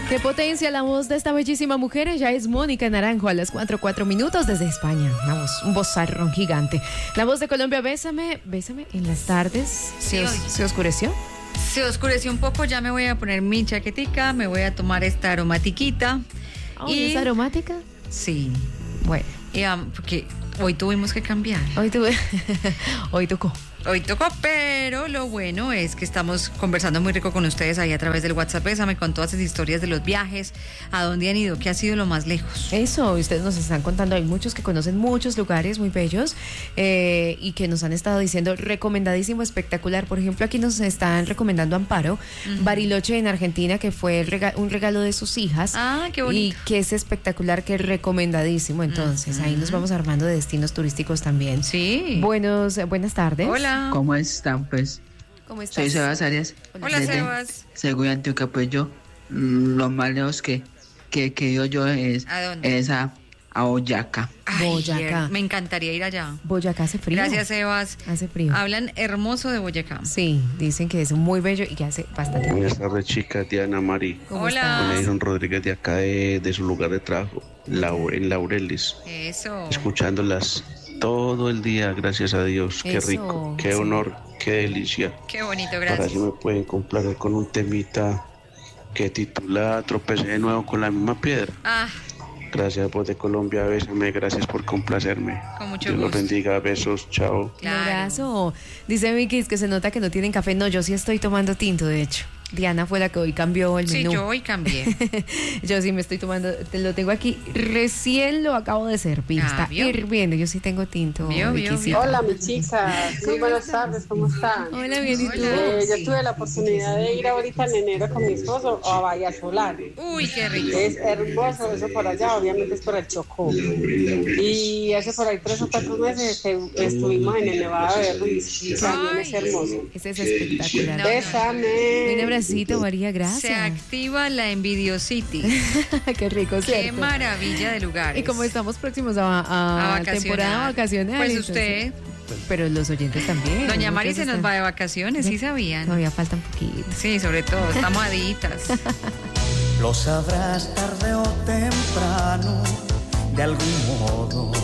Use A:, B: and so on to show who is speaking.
A: Qué potencia la voz de esta bellísima mujer. Ella es Mónica Naranjo a las 4:04 desde España. Un vozarrón gigante. La voz de Colombia, bésame en las tardes. ¿Se oscureció?
B: Se oscureció un poco, ya me voy a poner mi chaquetica, me voy a tomar esta aromatiquita.
A: ¿Es aromática?
B: Sí.
A: Bueno.
B: Porque hoy tuvimos que cambiar.
A: Hoy tocó.
B: Hoy tocó, pero lo bueno es que estamos conversando muy rico con ustedes ahí a través del WhatsApp. Bésame con todas esas historias de los viajes, a dónde han ido, qué ha sido lo más lejos.
A: Eso, ustedes nos están contando, hay muchos que conocen muchos lugares muy bellos y que nos han estado diciendo recomendadísimo, espectacular. Por ejemplo, aquí nos están recomendando Amparo, Bariloche en Argentina, que fue un regalo de sus hijas.
B: Ah, qué bonito.
A: Y que es espectacular, que es recomendadísimo. Entonces, ahí nos vamos armando de destinos turísticos también.
B: Sí.
A: Buenas tardes.
B: Hola.
C: ¿Cómo están, pues?
A: ¿Cómo estás?
C: Soy Sebas Arias.
B: Hola,
C: desde
B: Sebas.
C: Según Antioquia, pues yo, los más lejos que he ido yo es
B: ¿A dónde?
C: es a Boyacá.
B: Ay,
A: Boyacá.
B: Me encantaría ir allá.
A: Boyacá hace frío.
B: Gracias, Sebas.
A: Hace frío.
B: Hablan hermoso de Boyacá.
A: Sí, dicen que es muy bello y que hace bastante frío.
D: Buenas tardes, chicas. Diana Mari.
A: ¿Cómo
B: Hola.
A: estás?
D: Con Edison Rodríguez de acá de su lugar de trabajo, en Laureles.
B: Eso.
D: Escuchándolas todo el día, gracias a Dios. Qué
A: Eso,
D: rico, qué
A: sí.
D: honor, qué delicia.
B: Qué bonito,
D: Ahora
B: gracias.
D: sí me pueden complacer con un temita que titula Tropecé de nuevo con la misma piedra.
B: Ah,
D: Gracias, Voz de Colombia, bésame, gracias por complacerme.
B: con mucho
D: Dios los
B: gusto.
D: bendiga, besos, chao.
A: Un
B: Claro.
A: abrazo. Dice Vicky, es que se nota que no tienen café. No, yo sí estoy tomando tinto, de hecho. Diana fue la que hoy cambió el
B: Sí,
A: menú.
B: yo hoy cambié.
A: Yo sí me estoy tomando, lo tengo aquí, recién lo acabo de servir, está
B: ¿vio?
A: hirviendo, yo sí tengo tinto.
B: ¿Vio?
A: Viquisita.
E: Hola, mis chicas. Muy buenas tardes, ¿cómo están?
A: Hola, bien, ¿y tú?
E: Yo tuve la oportunidad de ir ahorita en enero con mi esposo a Bahía Solar.
B: Uy, qué rico.
E: Es hermoso eso por allá, obviamente es por el Chocó. Y hace por ahí 3 o 4 meses estuvimos en el Nevado de Ruiz. También es hermoso.
A: Ese es espectacular.
B: No.
E: Bésame.
A: Un abracito, María,
B: Se
A: gracias.
B: activa la Envidiosity.
A: Qué rico,
B: Qué
A: ¿cierto?
B: maravilla de lugares.
A: Y como estamos próximos a
B: vacacionar.
A: temporada vacacional.
B: Pues
A: entonces-
B: usted,
A: pero los oyentes también.
B: doña Mari se
A: Muchos
B: nos va
A: están-
B: de vacaciones, ¿sí sabían?
A: Todavía falta un poquito.
B: Sí, sobre todo, estamos aditas.
F: Lo sabrás tarde o temprano, de algún modo.